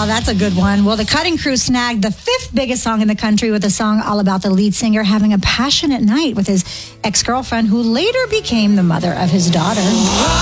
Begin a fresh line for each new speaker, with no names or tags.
Oh, that's a good one. Well, the Cutting Crew snagged the 5th biggest song in the country with a song all about the lead singer having a passionate night with his ex-girlfriend who later became the mother of his daughter.